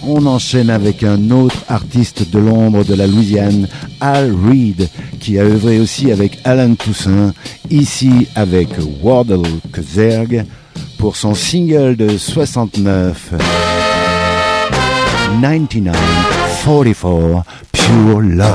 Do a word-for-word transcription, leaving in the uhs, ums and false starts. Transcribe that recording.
on enchaîne avec un autre artiste de l'ombre de la Louisiane, Al Reed, qui a œuvré aussi avec Alan Toussaint, ici avec Wardell Kezerg, pour son single de soixante-neuf, dix-neuf quarante-quatre, Pure Love.